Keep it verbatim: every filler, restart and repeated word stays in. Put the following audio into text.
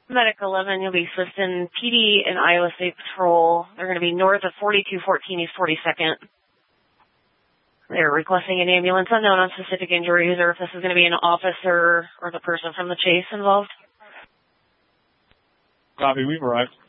Medic eleven, you'll be assisting P D and Iowa State Patrol. They're going to be north of forty-two fourteen East forty-second. They're requesting an ambulance, unknown on specific injuries, or if this is going to be an officer or the person from the chase involved. Copy, we've arrived.